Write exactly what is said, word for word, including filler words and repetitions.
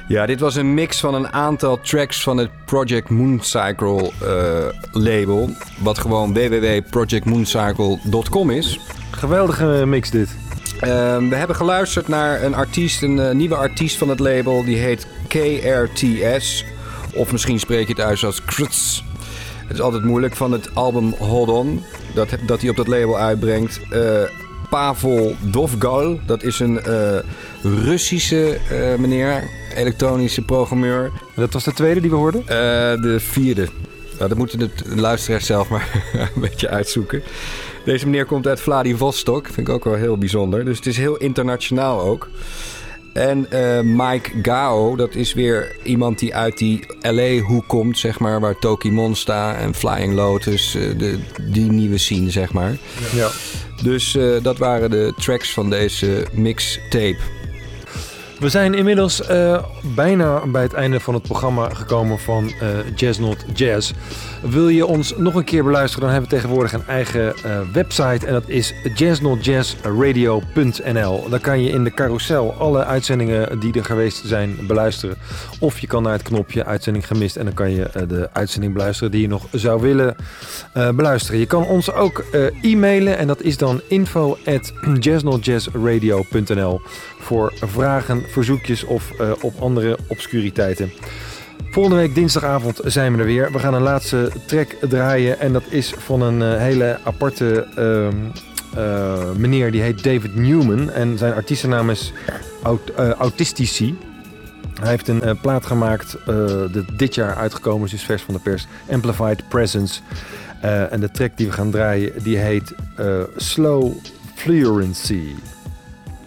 Ja, dit was een mix van een aantal tracks van het Project Mooncycle uh, label. Wat gewoon w w w punt project mooncycle punt com is. Geweldige mix dit. Uh, we hebben geluisterd naar een artiest, een uh, nieuwe artiest van het label. Die heet K R T S. Of misschien spreek je het uit als Krts. Het is altijd moeilijk. Van het album Hold On. Dat, dat hij op dat label uitbrengt. Uh, Pavel Dovgal. Dat is een uh, Russische uh, meneer. Elektronische programmeur. En dat was de tweede die we hoorden? Uh, de vierde. Nou, dat moeten de luisteraars zelf maar een beetje uitzoeken. Deze meneer komt uit Vladivostok. Vind ik ook wel heel bijzonder. Dus het is heel internationaal ook. En uh, Mike Gao, dat is weer iemand die uit die L A-hoek komt, zeg maar. Waar Toki Monsta en Flying Lotus, uh, de, die nieuwe scene, zeg maar. Ja. Dus uh, dat waren de tracks van deze mixtape. We zijn inmiddels uh, bijna bij het einde van het programma gekomen van uh, Jazz Not Jazz. Wil je ons nog een keer beluisteren, dan hebben we tegenwoordig een eigen uh, website. En dat is jazz not jazz radio punt n l. Daar kan je in de carousel alle uitzendingen die er geweest zijn beluisteren. Of je kan naar het knopje uitzending gemist en dan kan je uh, de uitzending beluisteren die je nog zou willen uh, beluisteren. Je kan ons ook uh, e-mailen en dat is dan info at jazz not jazz radio punt n l voor vragen, verzoekjes of uh, op andere obscuriteiten. Volgende week dinsdagavond zijn we er weer. We gaan een laatste track draaien en dat is van een uh, hele aparte uh, uh, meneer. Die heet David Newman en zijn artiestennaam is Aut- uh, Autistici. Hij heeft een uh, plaat gemaakt, uh, de dit jaar uitgekomen is, dus vers van de pers, Amplified Presence. Uh, en de track die we gaan draaien, die heet uh, Slow Fluency.